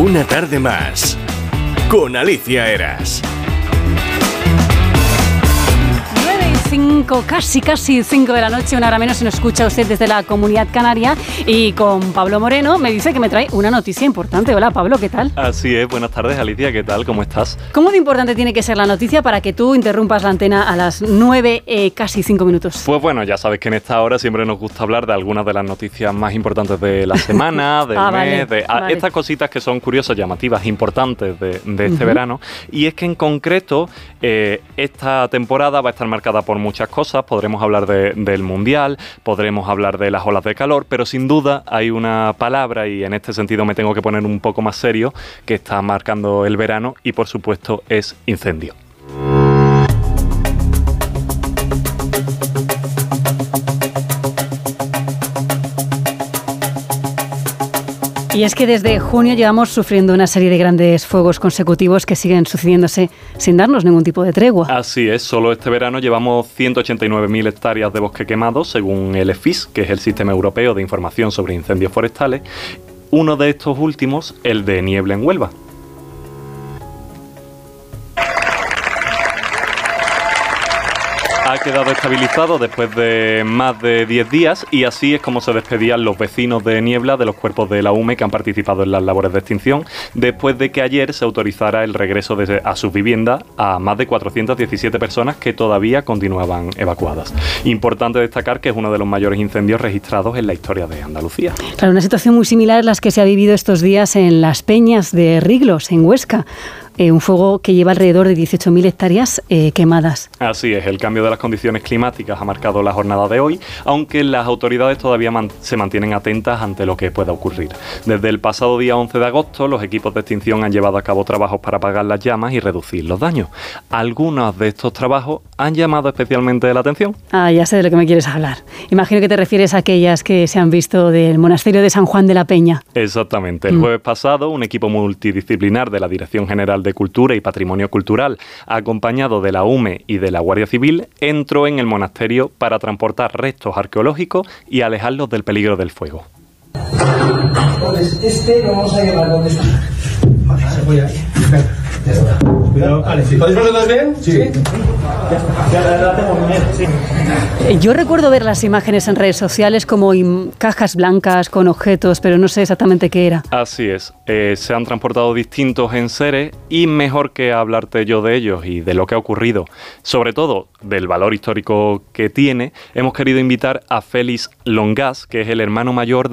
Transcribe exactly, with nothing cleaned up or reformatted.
Una tarde más con Alicia Eras. cinco, casi, casi cinco de la noche, una hora menos, si nos escucha usted desde la Comunidad Canaria. Y con Pablo Moreno me dice que me trae una noticia importante. Hola, Pablo, ¿qué tal? Así es, buenas tardes, Alicia, ¿qué tal? ¿Cómo estás? ¿Cómo de importante tiene que ser la noticia para que tú interrumpas la antena a las nueve, eh, casi cinco minutos? Pues bueno, ya sabes que en esta hora siempre nos gusta hablar de algunas de las noticias más importantes de la semana, del ah, mes, vale, de a, vale. estas cositas que son curiosas, llamativas, importantes de, de este uh-huh. verano. Y es que en concreto, eh, esta temporada va a estar marcada por muchas cosas. Podremos hablar de, del Mundial, podremos hablar de las olas de calor, pero sin duda hay una palabra, y en este sentido me tengo que poner un poco más serio, que está marcando el verano, y por supuesto es incendio. Y es que desde junio llevamos sufriendo una serie de grandes fuegos consecutivos que siguen sucediéndose sin darnos ningún tipo de tregua. Así es, solo este verano llevamos ciento ochenta y nueve mil hectáreas de bosque quemado, según el E F I S, que es el Sistema Europeo de Información sobre Incendios Forestales. Uno de estos últimos, el de Niebla en Huelva. Ha quedado estabilizado después de más de diez días, y así es como se despedían los vecinos de Niebla de los cuerpos de la U M E que han participado en las labores de extinción, después de que ayer se autorizara el regreso de, a sus viviendas a más de cuatrocientas diecisiete personas que todavía continuaban evacuadas. Importante destacar que es uno de los mayores incendios registrados en la historia de Andalucía. Claro, una situación muy similar a las que se ha vivido estos días en las Peñas de Riglos, en Huesca. Eh, un fuego que lleva alrededor de dieciocho mil hectáreas eh, quemadas. Así es, el cambio de las condiciones climáticas ha marcado la jornada de hoy, aunque las autoridades todavía man- se mantienen atentas ante lo que pueda ocurrir. Desde el pasado día once de agosto, los equipos de extinción han llevado a cabo trabajos para apagar las llamas y reducir los daños. Algunos de estos trabajos han llamado especialmente la atención. Ah, ya sé de lo que me quieres hablar. Imagino que te refieres a aquellas que se han visto del monasterio de San Juan de la Peña. Exactamente. El Mm. jueves pasado, un equipo multidisciplinar de la Dirección General de de Cultura y Patrimonio Cultural, acompañado de la U M E y de la Guardia Civil, entró en el monasterio para transportar restos arqueológicos y alejarlos del peligro del fuego. Entonces, este lo vamos a llevar donde está. Se voy ahí. Cuidado, vale, sí. ¿Podéis vosotros bien? Sí. ¿Sí? Ya está. Ya la hacemos bien, sí. Yo recuerdo ver las imágenes en redes sociales como im- cajas blancas con objetos, pero no sé exactamente qué era. Así es, eh, se han transportado distintos enseres, y mejor que hablarte yo de ellos y de lo que ha ocurrido, sobre todo del valor histórico que tiene, hemos querido invitar a Félix Longas, que es el hermano mayor